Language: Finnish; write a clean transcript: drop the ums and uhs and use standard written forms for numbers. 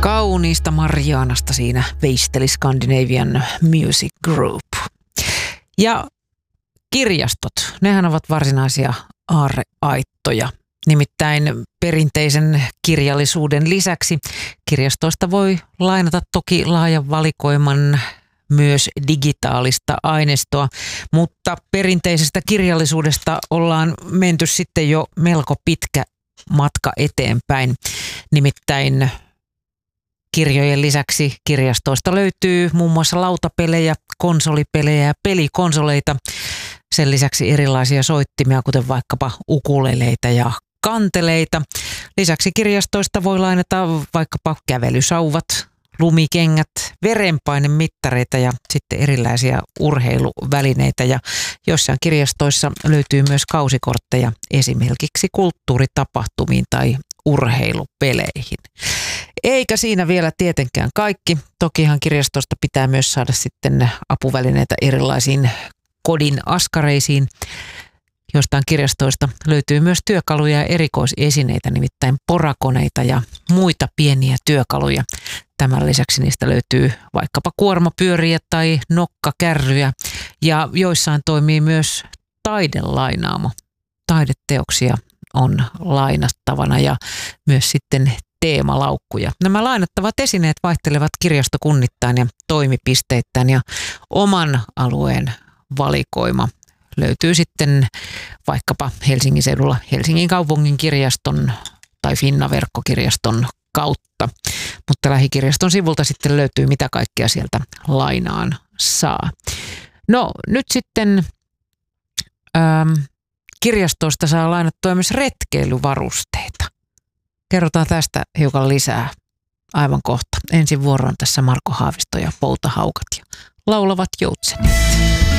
Kauniista Marianasta siinä veisteli Scandinavian Music Group. Ja kirjastot, nehän ovat varsinaisia aarreaittoja. Nimittäin perinteisen kirjallisuuden lisäksi kirjastoista voi lainata toki laajan valikoiman myös digitaalista aineistoa, mutta perinteisestä kirjallisuudesta ollaan menty sitten jo melko pitkä matka eteenpäin. Nimittäin kirjojen lisäksi kirjastoista löytyy muun muassa lautapelejä, konsolipelejä ja pelikonsoleita. Sen lisäksi erilaisia soittimia, kuten vaikkapa ukuleleita ja kanteleita. Lisäksi kirjastoista voi lainata vaikkapa kävelysauvat, lumikengät, verenpainemittareita ja sitten erilaisia urheiluvälineitä. Ja joissain kirjastoissa löytyy myös kausikortteja esimerkiksi kulttuuritapahtumiin tai urheilupeleihin. Eikä siinä vielä tietenkään kaikki. Tokihan kirjastosta pitää myös saada sitten apuvälineitä erilaisiin kodin askareisiin. Jostain kirjastoista löytyy myös työkaluja ja erikoisesineitä, nimittäin porakoneita ja muita pieniä työkaluja. Tämän lisäksi niistä löytyy vaikkapa kuormapyöriä tai nokkakärryjä ja joissain toimii myös taidelainaamo. Taideteoksia on lainattavana ja myös sitten teemalaukkuja. Nämä lainattavat esineet vaihtelevat kirjastokunnittain ja toimipisteittäin ja oman alueen valikoima löytyy sitten vaikkapa Helsingin seudulla Helsingin kaupungin kirjaston tai Finna-verkkokirjaston kautta. Mutta lähikirjaston sivulta sitten löytyy mitä kaikkea sieltä lainaan saa. No nyt sitten kirjastosta saa lainattua myös retkeilyvarusteita. Kerrotaan tästä hiukan lisää aivan kohta. Ensin vuoroon tässä Marko Haavisto ja Poutahaukat ja Laulavat joutsenet.